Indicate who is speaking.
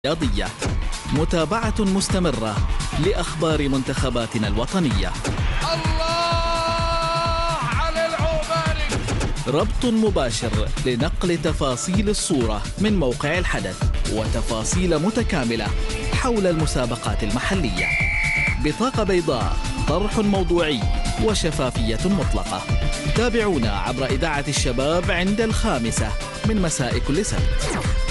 Speaker 1: رياضية، متابعة مستمرة لأخبار منتخباتنا الوطنية.
Speaker 2: الله على العوباني.
Speaker 1: ربط مباشر لنقل تفاصيل الصورة من موقع الحدث وتفاصيل متكاملة حول المسابقات المحلية. بطاقة بيضاء، طرح موضوعي وشفافية مطلقة. تابعونا عبر إذاعة الشباب عند 5 من مساء كل سبت.